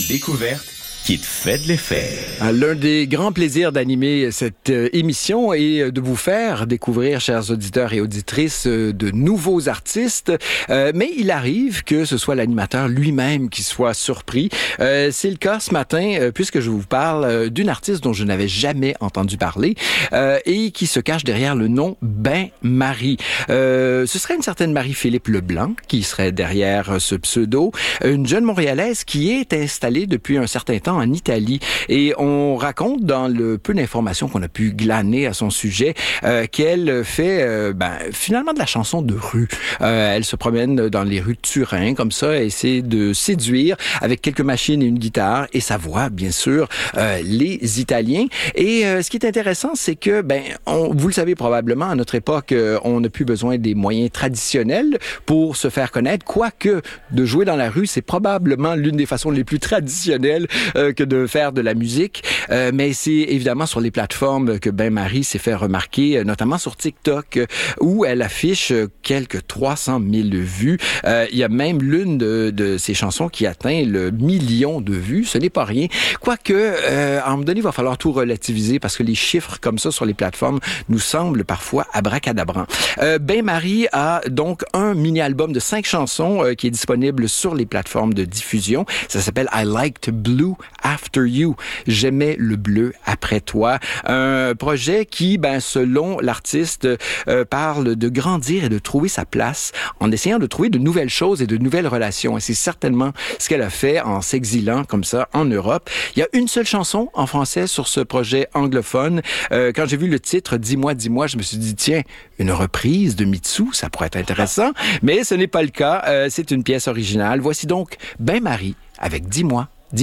découverte qui te fait de l'effet. L'un des grands plaisirs d'animer cette émission est de vous faire découvrir, chers auditeurs et auditrices, de nouveaux artistes. Mais il arrive que ce soit l'animateur lui-même qui soit surpris. C'est le cas ce matin, puisque je vous parle d'une artiste dont je n'avais jamais entendu parler et qui se cache derrière le nom Bain-Marie. Ce serait une certaine Marie-Philippe Leblanc qui serait derrière ce pseudo. Une jeune Montréalaise qui est installée depuis un certain temps en Italie. Et on raconte dans le peu d'informations qu'on a pu glaner à son sujet qu'elle fait finalement de la chanson de rue. Elle se promène dans les rues de Turin comme ça, elle essaie de séduire avec quelques machines et une guitare et sa voix, bien sûr, les Italiens. Et ce qui est intéressant, c'est que, vous le savez probablement, à notre époque, on n'a plus besoin des moyens traditionnels pour se faire connaître, quoique de jouer dans la rue, c'est probablement l'une des façons les plus traditionnelles que de faire de la musique. Mais c'est évidemment sur les plateformes que Bain-Marie s'est fait remarquer, notamment sur TikTok, où elle affiche quelques 300 000 vues. Il y a même l'une de ses chansons qui atteint le million de vues. Ce n'est pas rien. Quoique, à un moment donné, il va falloir tout relativiser parce que les chiffres comme ça sur les plateformes nous semblent parfois abracadabrants. Bain-Marie a donc un mini-album de 5 chansons qui est disponible sur les plateformes de diffusion. Ça s'appelle I Liked Blue After You. J'aimais le bleu après toi. Un projet qui, selon l'artiste, parle de grandir et de trouver sa place en essayant de trouver de nouvelles choses et de nouvelles relations. Et c'est certainement ce qu'elle a fait en s'exilant comme ça en Europe. Il y a une seule chanson en français sur ce projet anglophone. Quand j'ai vu le titre « Dis-moi, dis-moi », je me suis dit, tiens, une reprise de Mitsou, ça pourrait être intéressant. Mais ce n'est pas le cas. C'est une pièce originale. Voici donc Bain-Marie avec « Dis-moi, dis-moi ».